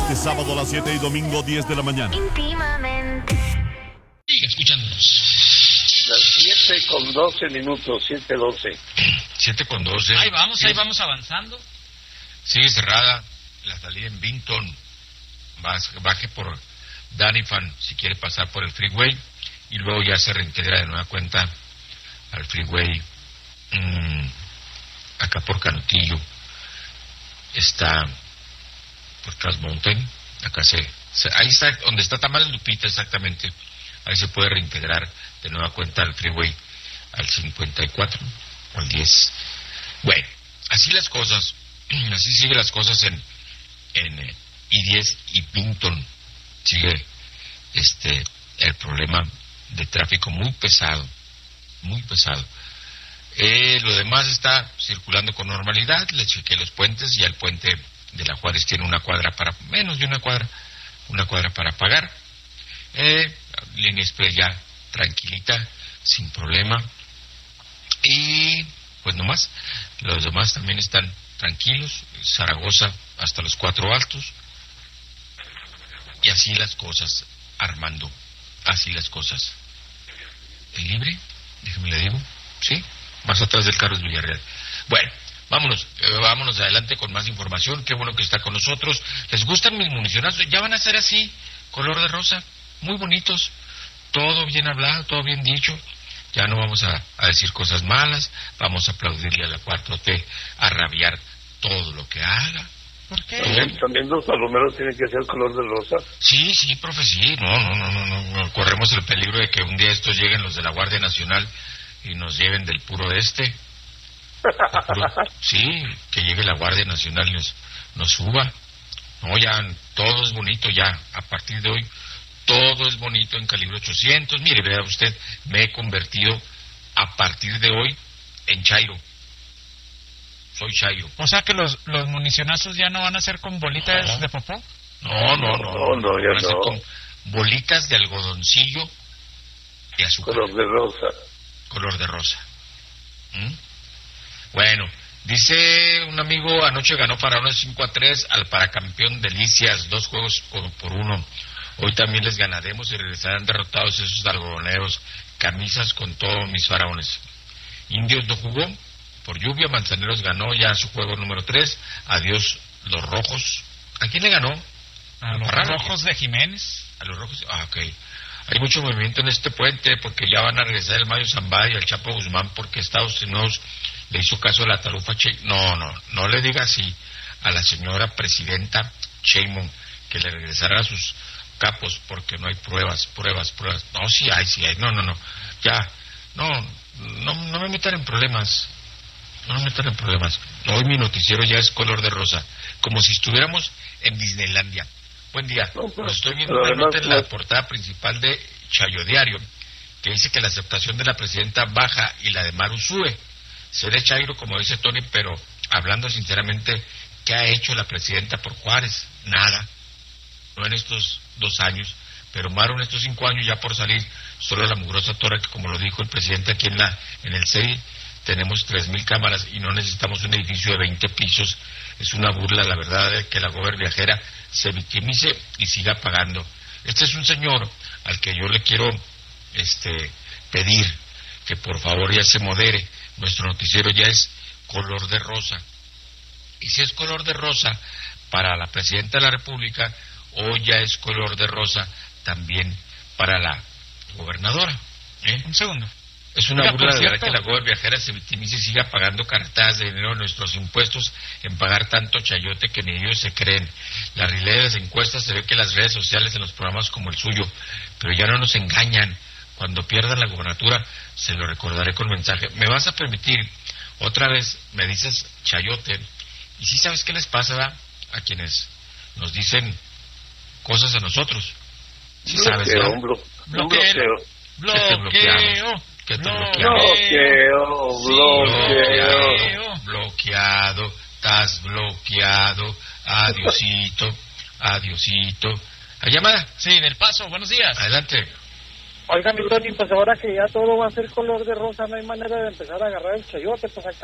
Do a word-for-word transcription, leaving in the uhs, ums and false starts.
este sábado a las siete y domingo diez de la mañana. Íntimamente. Sigue escuchándonos. Las siete con doce minutos, siete doce. siete con doce. Ahí vamos, sí. ahí vamos avanzando. Sigue cerrada la salida en Vinton. Baje por Danifan si quiere pasar por el freeway y luego ya se reintegra de nueva cuenta al freeway. Mmm, acá por Canutillo está por Cass Mountain. Acá se, se ahí está donde está Tamales Lupita, exactamente. Ahí se puede reintegrar de nueva cuenta al freeway al cincuenta y cuatro o al diez. Bueno, así las cosas, así siguen las cosas en en eh, I diez y Vinton. Sigue este el problema de tráfico muy pesado, muy pesado. Eh, lo demás está circulando con normalidad. Le chequé los puentes y el puente de la Juárez tiene una cuadra para, menos de una cuadra, una cuadra para pagar. Eh, línea express ya tranquilita, sin problema. Y pues nomás, los demás también están tranquilos. Zaragoza hasta los Cuatro Altos. Y así las cosas, Armando, así las cosas. ¿El libre? Déjeme le digo, ¿sí? Más atrás del Carlos Villarreal. Bueno, vámonos, eh, vámonos adelante con más información. Qué bueno que está con nosotros. ¿Les gustan mis municionazos? Ya van a ser así, color de rosa, muy bonitos. Todo bien hablado, todo bien dicho. Ya no vamos a, a decir cosas malas. Vamos a aplaudirle a la cuatro T, a rabiar todo lo que haga. ¿Por qué? ¿También, también los palomeros tienen que ser color de rosa? Sí, sí, profe, sí. No, no, no, no, no, no. Corremos el peligro de que un día estos lleguen los de la Guardia Nacional y nos lleven del puro este. Puro, sí, que llegue la Guardia Nacional y nos, nos suba. No, ya todo es bonito ya. A partir de hoy, todo es bonito en calibre ochocientos. Mire, vea usted, me he convertido a partir de hoy en Chairo. Soy Chairo. O sea que los, los municionazos ya no van a ser con bolitas No. de popó. No, no, no. No, no, ya van a ser no. con bolitas de algodoncillo y azúcar. Color de rosa. Color de rosa. ¿Mm? Bueno, dice un amigo, anoche ganó Faraones cinco a tres al paracampeón Delicias, dos juegos por, por uno. Hoy también les ganaremos y regresarán derrotados esos algodoneros. Camisas con todos mis Faraones. Indios no jugó por lluvia. Manzaneros ganó ya su juego número tres. Adiós los rojos. ¿A quién le ganó? A los Parrano. rojos de Jiménez. A los rojos. Ah, ok. Hay mucho movimiento en este puente porque ya van a regresar el Mayo Zambada y el Chapo Guzmán porque Estados Unidos le hizo caso a la tarufa Che. No, no, no le diga así a la señora presidenta Sheinbaum que le regresará a sus capos porque no hay pruebas, pruebas, pruebas. No, sí hay, sí hay. No, no, no. Ya, no, no, no me metan en problemas. No me metan en problemas. Hoy mi noticiero ya es color de rosa, como si estuviéramos en Disneylandia. Buen día. No, pero, Lo estoy viendo pero una nota además, en la no. portada principal de Chayo Diario, que dice que la aceptación de la presidenta baja y la de Maru sube. Seré Chairo, como dice Tony, pero hablando sinceramente, ¿qué ha hecho la presidenta por Juárez? Nada. No en estos dos años, pero Maru en estos cinco años ya por salir, solo la mugrosa torre que, como lo dijo el presidente aquí en la en el C E I, tenemos tres mil cámaras y no necesitamos un edificio de veinte pisos. Es una burla, la verdad, de que la gober viajera se victimice y siga pagando. Este es un señor al que yo le quiero este pedir que por favor ya se modere. Nuestro noticiero ya es color de rosa. Y si es color de rosa para la presidenta de la República, hoy ya es color de rosa también para la gobernadora. ¿eh? Un segundo. Es una Oiga, burla por de verdad cierto, que la gober viajera se victimice y siga pagando cartadas de dinero de nuestros impuestos en pagar tanto chayote que ni ellos se creen. La realidad de las encuestas se ve que las redes sociales en los programas como el suyo, pero ya no nos engañan. Cuando pierdan la gobernatura se lo recordaré con mensaje. ¿Me vas a permitir? Otra vez me dices chayote. ¿Y si sabes qué les pasa, ¿verdad? A quienes nos dicen cosas a nosotros? ¿Sí sabes, Bloqueo, ¿verdad? un blo- un Bloqueo. bloqueo. ¿Qué te bloqueamos? Bloqueo. ¿Qué te Bloqueo. bloqueamos? Bloqueo, bloqueo. Bloqueo. Bloqueado, estás bloqueado. Adiosito, adiosito. ¿Hay llamada? Sí, del Paso, buenos días. Adelante. Oiga, mi Tony, pues ahora que ya todo va a ser color de rosa, no hay manera de empezar a agarrar el chayote, pues acá